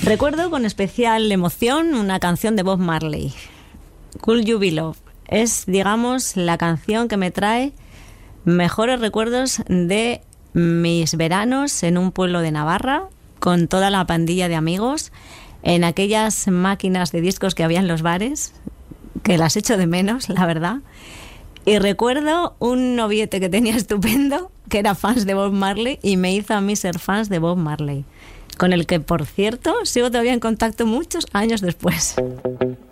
Recuerdo con especial emoción una canción de Bob Marley, Could You Be Love. Es, digamos, la canción que me trae mejores recuerdos de mis veranos en un pueblo de Navarra, con toda la pandilla de amigos, en aquellas máquinas de discos que había en los bares, que las echo de menos, la verdad. Y recuerdo un noviete que tenía estupendo, que era fans de Bob Marley, y me hizo a mí ser fans de Bob Marley, con el que, por cierto, sigo todavía en contacto muchos años después.